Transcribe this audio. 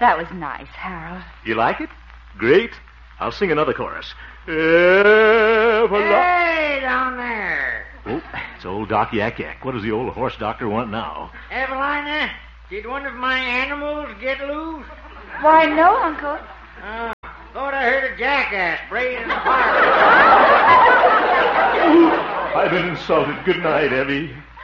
That was nice, Harold. You like it? Great. I'll sing another chorus. Hey, down there. Oh, it's old Doc Yak Yak. What does the old horse doctor want now? Evelina, did one of my animals get loose? Why, no, Uncle. Thought I heard a jackass braiding the fire. I've been insulted. Good night, Evie.